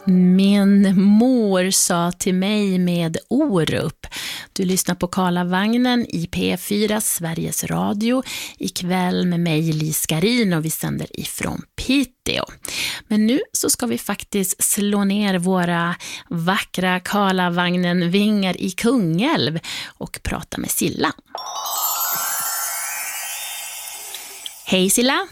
Min mor sa till mig med Orup. Du lyssnar på Karlavagnen i P4 Sveriges Radio. Ikväll med mig Lis Garin och vi sänder ifrån Piteå. Men nu så ska vi faktiskt slå ner våra vackra Karlavagnen-vingar i Kungälv och prata med Silla. Hej Silla!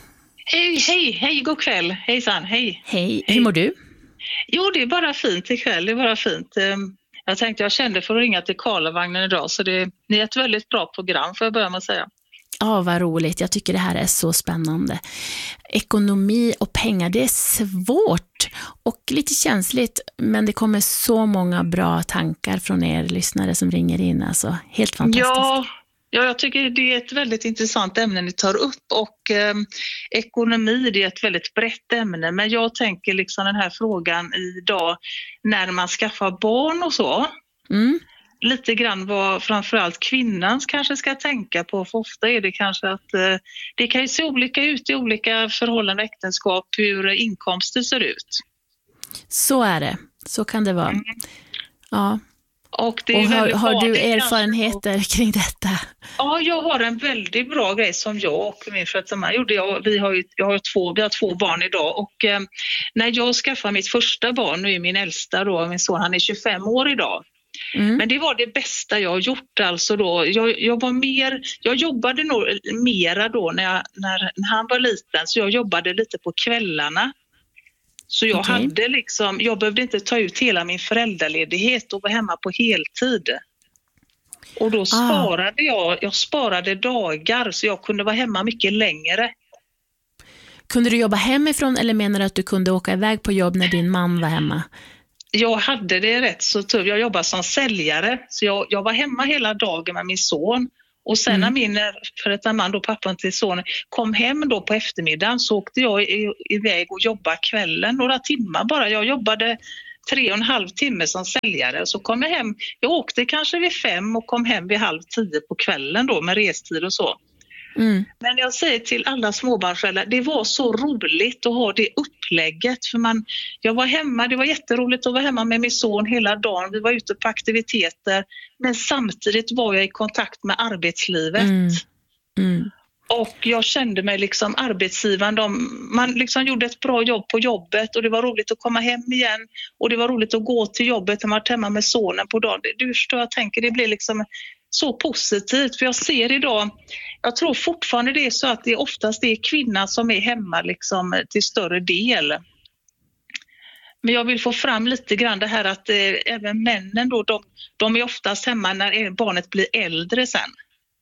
Hej, god kväll. Hejsan, hej. Hej, hur mår du? Jo, det är bara fint ikväll, det är bara fint. Jag kände för att ringa till Karlavagnen idag, så ni är ett väldigt bra program, får jag börja med att säga. Ja, vad roligt. Jag tycker det här är så spännande. Ekonomi och pengar, det är svårt och lite känsligt, men det kommer så många bra tankar från er lyssnare som ringer in. Alltså, helt fantastiskt. Ja, jag tycker det är ett väldigt intressant ämne ni tar upp och ekonomi, det är ett väldigt brett ämne. Men jag tänker liksom den här frågan idag när man skaffar barn och så. Lite grann vad framförallt kvinnan kanske ska tänka på. För ofta är det kanske att det kan ju se olika ut i olika förhållanden och äktenskap hur inkomster ser ut. Så är det, så kan det vara. Ja. Och har du erfarenheter kring detta? Ja, jag har en väldigt bra grej som jag och min frötterman gjorde. Vi har två barn idag och när jag skaffade mitt första barn, nu är min äldsta då, min son, han är 25 år idag. Men det var det bästa jag har gjort alltså då. Jag jobbade nog mera då när han var liten, så jag jobbade lite på kvällarna. Så jag behövde inte ta ut hela min föräldraledighet och vara hemma på heltid. Och då sparade jag sparade dagar så jag kunde vara hemma mycket längre. Kunde du jobba hemifrån eller menar du att du kunde åka iväg på jobb när din man var hemma? Jag hade det rätt så tufft. Jag jobbade som säljare så jag var hemma hela dagen med min son. Och sen när min man då, pappan till sonen, kom hem då på eftermiddagen så åkte jag iväg och jobbade kvällen några timmar bara. Jag jobbade 3,5 timmar som säljare och så kom jag hem. Jag åkte kanske vid 5 och kom hem vid 9:30 på kvällen då med restid och så. Men jag säger till alla småbarnsföräldrar, det var så roligt att ha det upplägget. För jag var hemma, det var jätteroligt att vara hemma med min son hela dagen. Vi var ute på aktiviteter, men samtidigt var jag i kontakt med arbetslivet. Och jag kände mig liksom arbetsgivaren, man liksom gjorde ett bra jobb på jobbet och det var roligt att komma hem igen. Och det var roligt att gå till jobbet när man var hemma med sonen på dagen. Du förstår, jag tänker det blir liksom så positivt, för jag ser idag, jag tror fortfarande det är så att det är oftast det är kvinnan som är hemma liksom till större del. Men jag vill få fram lite grann det här att även männen då, de är oftast hemma när barnet blir äldre sen.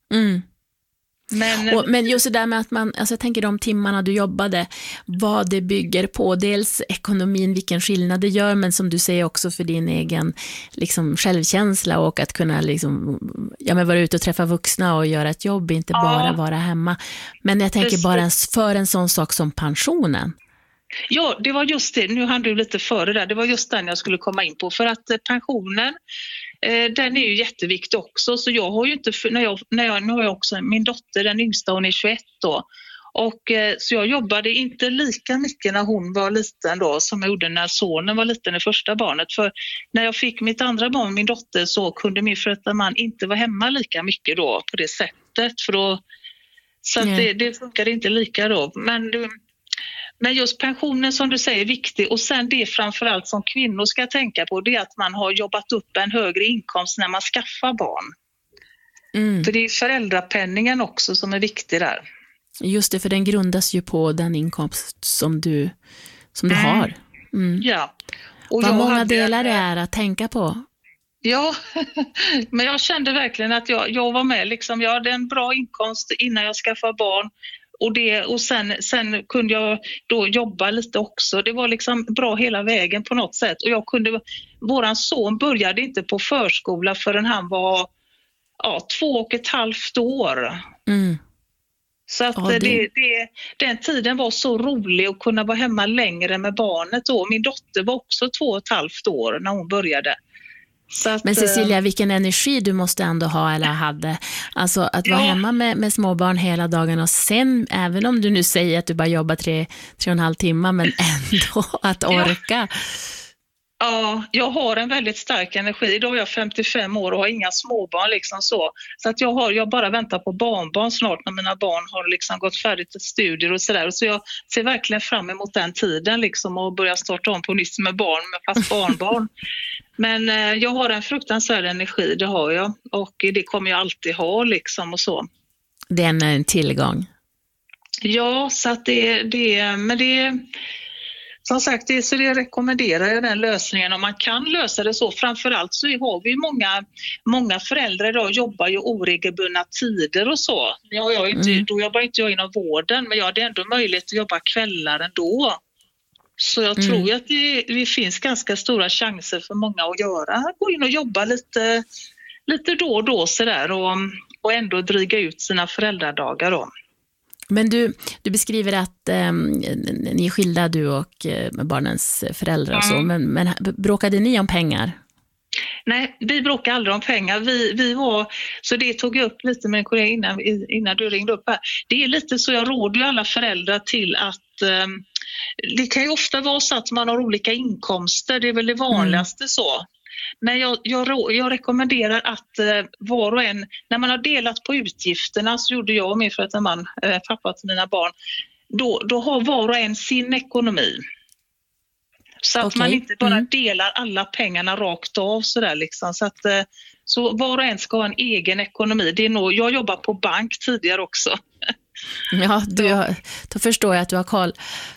Men just det där med att jag tänker de timmarna du jobbade, vad det bygger på, dels ekonomin, vilken skillnad det gör, men som du säger också för din egen liksom, självkänsla och att kunna liksom, vara ute och träffa vuxna och göra ett jobb, inte bara vara hemma. Men jag tänker bara för en sån sak som pensionen. Ja, det var just det, nu hann du lite före där, det var just den jag skulle komma in på, för att pensionen den är ju jätteviktig också, så jag har ju inte, nu har jag också min dotter, den yngsta, hon är 21 då, och så jag jobbade inte lika mycket när hon var liten då som jag gjorde när sonen var liten, det första barnet, för när jag fick mitt andra barn, min dotter, så kunde min man inte vara hemma lika mycket då på det sättet, för då, så att det funkade inte lika då, men just pensionen som du säger är viktig, och sen det framförallt som kvinnor ska tänka på, det är att man har jobbat upp en högre inkomst när man skaffar barn. För det är föräldrapenningen också som är viktig där. Just det, för den grundas ju på den inkomst som du har. Ja. Och vad många delar det är att tänka på. Ja, men jag kände verkligen att jag var med. Liksom, jag hade en bra inkomst innan jag skaffade barn. Och sen kunde jag då jobba lite också. Det var liksom bra hela vägen på något sätt. Och våran son började inte på förskola förrän han var 2,5 år. Så att den tiden var så rolig att kunna vara hemma längre med barnet då. Min dotter var också 2,5 år när hon började. Men Cecilia, vilken energi du måste ändå ha eller hade. Alltså att vara hemma med småbarn hela dagen och sen, även om du nu säger att du bara jobbar 3,5 timmar, men ändå att orka. Ja, jag har en väldigt stark energi. Idag är jag 55 år och har inga småbarn liksom så. Så att jag bara väntar på barnbarn snart när mina barn har liksom gått färdigt till studier och sådär. Så jag ser verkligen fram emot den tiden liksom och börja starta om på nytt med barn, med fast barnbarn. Men jag har en fruktansvärd energi, det har jag. Och det kommer jag alltid ha liksom och så. Det är en tillgång. Ja, så att men det som sagt, så det rekommenderar jag den lösningen om man kan lösa det så. Framförallt så har vi många föräldrar idag jobbar ju oregelbundna tider och så. Då jobbar inte jag inom vården, men jag hade ändå möjlighet att jobba kvällar ändå. Så jag tror att det finns ganska stora chanser för många att gå in och jobba lite då och då sådär och ändå dryga ut sina föräldradagar då. Men du beskriver att ni är skilda, du och barnens föräldrar och så, men bråkade ni om pengar? Nej, vi bråkade aldrig om pengar. Vi var, så det tog jag upp lite med en kollega innan du ringde upp här. Det är lite så, jag råder ju alla föräldrar till att det kan ju ofta vara så att man har olika inkomster, det är väl det vanligaste så. Men jag rekommenderar att var och en, när man har delat på utgifterna, så gjorde jag och min före man, pappa till mina barn, då har var och en sin ekonomi. Så att man inte bara delar alla pengarna rakt av sådär liksom. Så var och en ska ha en egen ekonomi. Jag jobbar på bank tidigare också. Ja, då förstår jag att du har koll.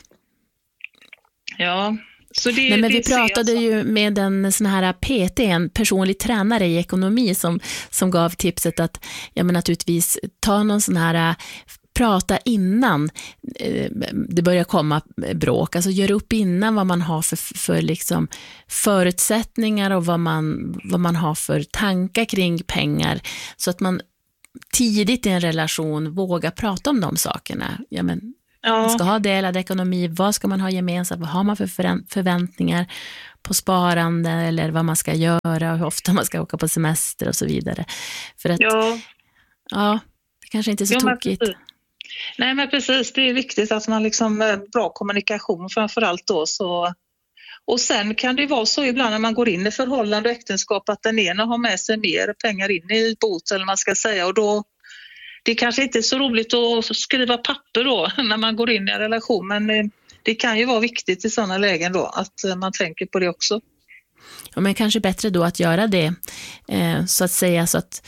Ja. Så men vi pratade ju med en sån här PT, en personlig tränare i ekonomi som gav tipset att naturligtvis ta någon sån här prata innan det börjar komma bråk, alltså gör upp innan vad man har för liksom förutsättningar och vad man har för tankar kring pengar, så att man tidigt i en relation vågar prata om de sakerna. Man ska ha delad ekonomi, vad ska man ha gemensamt, vad har man för förväntningar på sparande eller vad man ska göra och hur ofta man ska åka på semester och så vidare. För att det kanske inte är så tokigt. Nej, men precis, det är viktigt att man liksom bra kommunikation framförallt då så. Och sen kan det vara så ibland när man går in i förhållande och äktenskap att den ena har med sig mer pengar in i bot eller man ska säga, och då det kanske inte är så roligt att skriva papper då när man går in i en relation, men det kan ju vara viktigt i sådana lägen då att man tänker på det också. Ja, men kanske bättre då att göra det så att säga, så att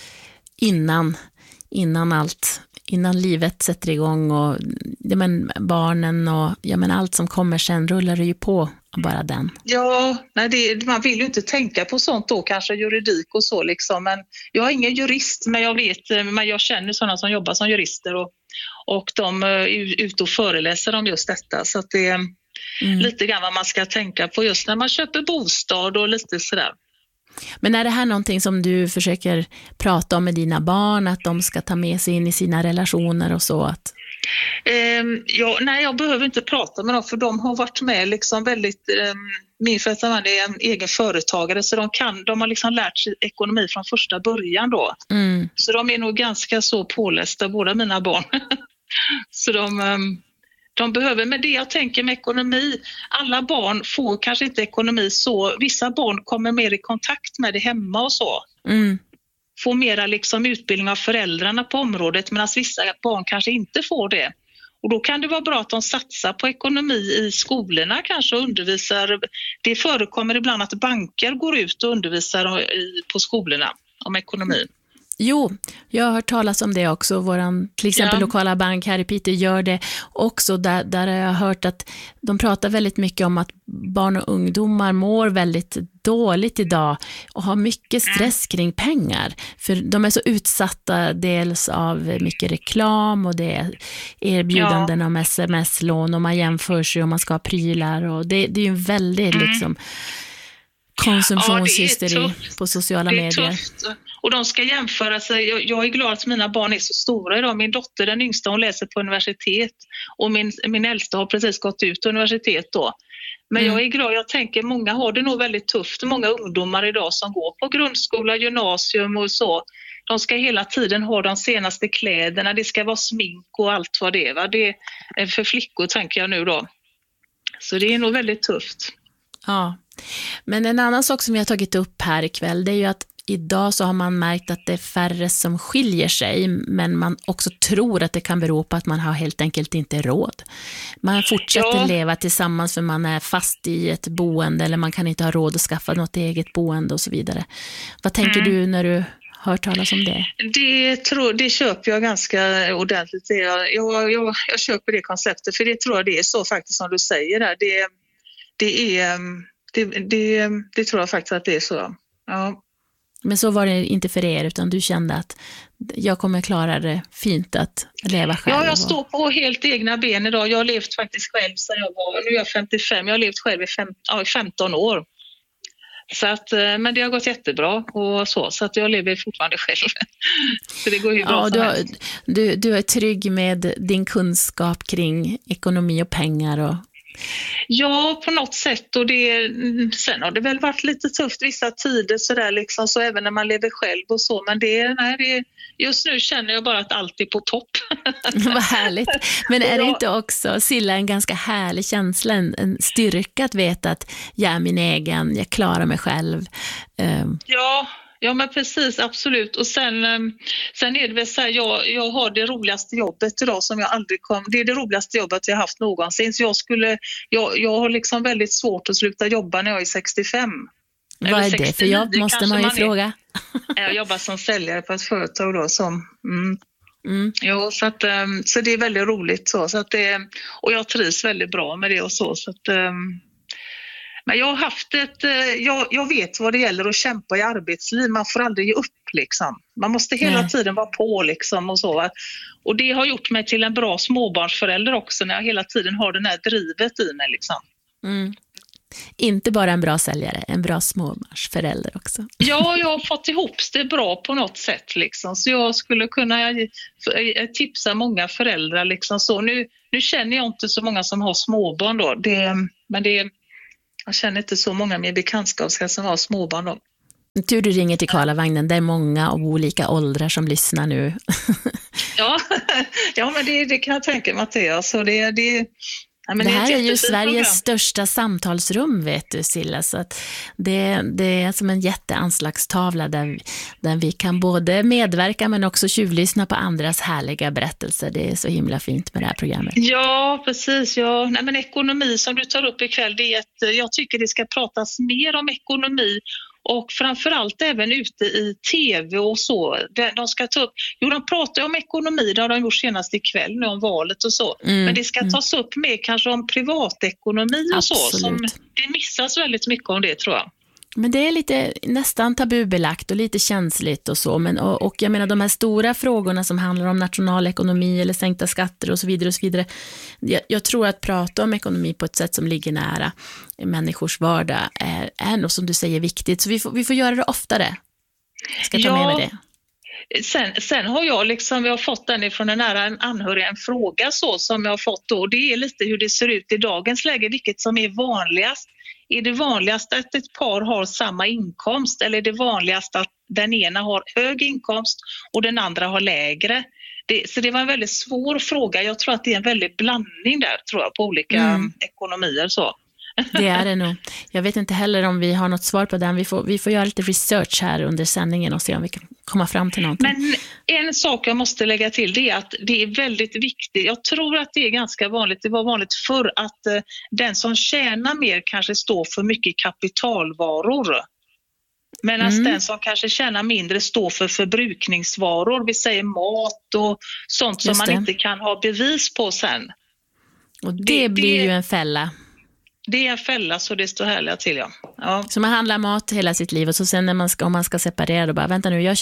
innan livet sätter igång och barnen och allt som kommer sen rullar det ju på bara den. Ja, man vill ju inte tänka på sånt då, kanske juridik och så liksom, men jag är ingen jurist, men jag känner sådana som jobbar som jurister och de är ute och föreläser om just detta, så att det är lite grann vad man ska tänka på just när man köper bostad och lite sådär. Men är det här någonting som du försöker prata om med dina barn, att de ska ta med sig in i sina relationer och så? Nej, jag behöver inte prata med dem, för de har varit med liksom väldigt, min föräldrar är en egen företagare, så de har liksom lärt sig ekonomi från första början då. Så de är nog ganska så pålästa, båda mina barn. Så de behöver, med det jag tänker med ekonomi, alla barn får kanske inte ekonomi så, vissa barn kommer mer i kontakt med det hemma och så. Får mera liksom utbildning av föräldrarna på området, medan vissa barn kanske inte får det. Och då kan det vara bra att de satsar på ekonomi i skolorna kanske och undervisar. Det förekommer ibland att banker går ut och undervisar på skolorna om ekonomi. Jo, jag har hört talas om det också. Våran till exempel lokala bank här i Piteå gör det också. Där har jag hört att de pratar väldigt mycket om att barn och ungdomar mår väldigt dåligt idag och har mycket stress kring pengar. För de är så utsatta dels av mycket reklam och det är erbjudanden om sms-lån och man jämför sig och man ska ha prylar. Och det är ju en väldigt liksom konsumtionshysteri på sociala medier. Tufft. Och de ska jämföra sig. Jag är glad att mina barn är så stora idag. Min dotter, den yngsta, hon läser på universitet. Och min äldsta har precis gått ut universitet då. Men jag är glad, jag tänker många har det nog väldigt tufft. Många ungdomar idag som går på grundskola, gymnasium och så. De ska hela tiden ha de senaste kläderna. Det ska vara smink och allt vad det är. Va? Det är för flickor tänker jag nu då. Så det är nog väldigt tufft. Ja, men en annan sak som vi har tagit upp här ikväll, det är ju att idag så har man märkt att det är färre som skiljer sig, men man också tror att det kan bero på att man har helt enkelt inte råd. Man fortsätter leva tillsammans för man är fast i ett boende, eller man kan inte ha råd att skaffa något eget boende och så vidare. Vad tänker du när du hör talas om det? Det köper jag ganska ordentligt. Jag köper det konceptet, för det tror jag det är så faktiskt som du säger där. Det tror jag faktiskt att det är så. Ja. Men så var det inte för er, utan du kände att jag kommer klara det fint att leva själv. Ja, jag står på helt egna ben idag. Jag har levt faktiskt själv sedan nu är jag 55, jag har levt själv i 15 år. Så att, men det har gått jättebra och så att jag lever fortfarande själv. Så det går ju bra. Ja, du är trygg med din kunskap kring ekonomi och pengar och... Ja, på något sätt, och sen har det väl varit lite tufft vissa tider sådär liksom, så även när man lever själv och så, men just nu känner jag bara att allt är på topp. Vad härligt. Men är det inte också, Silla, en ganska härlig känsla, en styrka att veta att jag är min egen, jag klarar mig själv? Ja, men precis, absolut. Och sen är det väl så här, jag har det roligaste jobbet idag som jag aldrig kom. Det är det roligaste jobbet jag haft någonsin. Så jag har liksom väldigt svårt att sluta jobba när jag är 65. Vad är 69, det för jobb, måste man ju fråga? Jag jobbar som säljare på ett företag då som... Jo, så det är väldigt roligt så att och jag trivs väldigt bra med det och så att... Men jag har haft jag vet vad det gäller att kämpa i arbetsliv. Man får aldrig ge upp liksom. Man måste hela tiden vara på liksom och så. Och det har gjort mig till en bra småbarnsförälder också, när jag hela tiden har den här drivet i mig liksom. Inte bara en bra säljare, en bra småbarnsförälder också. Ja, jag har fått ihop det bra på något sätt liksom. Så jag skulle kunna tipsa många föräldrar liksom så. Nu känner jag inte så många som har småbarn då. Jag känner inte så många med bekantskapskrets som har småbarn då. Tur du ringer till Karlavagnen, det är många av olika åldrar som lyssnar nu. Ja, men det kan jag tänka mig, Mattias. Så det här är ju Sveriges största samtalsrum, vet du, Silla, så att det är som en jätteanslagstavla där vi kan både medverka men också tjuvlyssna på andras härliga berättelser. Det är så himla fint med det här programmet. Ja, precis. Ja. Nej, men ekonomi som du tar upp ikväll, jag tycker det ska pratas mer om ekonomi. Och framförallt även ute i tv och så. De ska ta upp, de pratar om ekonomi, det har de gjort senast ikväll nu om valet och så. Men det ska tas upp mer kanske om privatekonomi och Absolut. så. Det missas väldigt mycket om det, tror jag. Men det är lite nästan tabubelagt och lite känsligt och så. Men, och jag menar de här stora frågorna som handlar om nationalekonomi eller sänkta skatter och så vidare och så vidare. Jag tror att prata om ekonomi på ett sätt som ligger nära människors vardag är något som du säger viktigt. Så vi får göra det oftare. Jag ska ta med mig det. Sen har jag har fått den ifrån en nära anhörig, en fråga så som jag har fått då. Det är lite hur det ser ut i dagens läge, vilket som är vanligast. Är det vanligast att ett par har samma inkomst, eller är det vanligast att den ena har hög inkomst och den andra har lägre? Så det var en väldigt svår fråga. Jag tror att det är en väldigt blandning där, tror jag, på olika ekonomier så. Det är det nog. Jag vet inte heller om vi har något svar på den. Vi får göra lite research här under sändningen och se om vi kan komma fram till någonting. Men en sak jag måste lägga till, det är att det är väldigt viktigt. Jag tror att det är ganska vanligt. Det var vanligt förr att den som tjänar mer kanske står för mycket kapitalvaror. Medan den som kanske tjänar mindre står för förbrukningsvaror. Vi säger mat och sånt som man inte kan ha bevis på sen. Och det blir ju en fälla. Det är en fälla, så det står härliga till, ja. Så man handlar mat hela sitt liv och så sen om man ska separera då bara, vänta nu,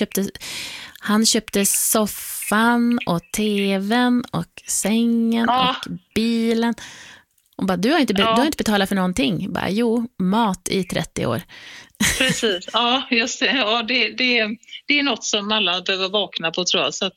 han köpte soffan och tvn och sängen och bilen. Och bara, du har inte betalat för någonting. Bara, jo, mat i 30 år. Precis, ja, just det. Ja, det är något som alla behöver vakna på, tror jag. Så att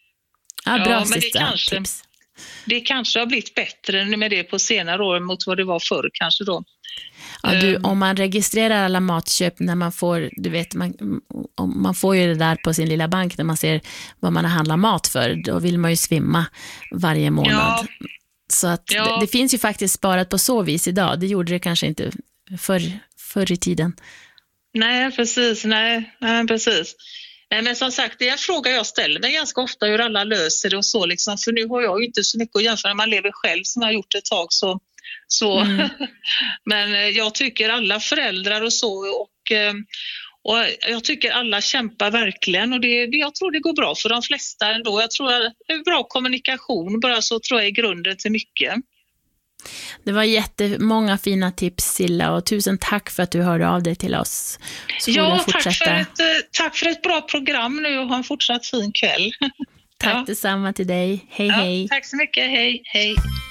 bra men tips. Det kanske har blivit bättre med det på senare år mot vad det var förr kanske då. Ja, om man registrerar alla matköp när man får, du vet, man får ju det där på sin lilla bank när man ser vad man har handlat mat för, då vill man ju svimma varje månad. Så att det finns ju faktiskt sparat på så vis idag. Det gjorde det kanske inte förr i tiden. Nej, precis. Nej, precis. Nej, men som sagt, det är en fråga jag ställer mig ganska ofta, hur alla löser det och så liksom. För nu har jag ju inte så mycket att jämföra, man lever själv som jag har gjort ett tag så. Men jag tycker alla föräldrar och så och jag tycker alla kämpar verkligen och jag tror det går bra för de flesta ändå. Jag tror att det är bra kommunikation bara, så tror jag är grunden till mycket. Det var jättemånga fina tips, Silla, och tusen tack för att du hörde av dig till oss. Ja, tack för ett bra program nu och ha en fortsatt fin kväll. Tack detsamma till dig. Hej, hej. Tack så mycket. Hej, hej.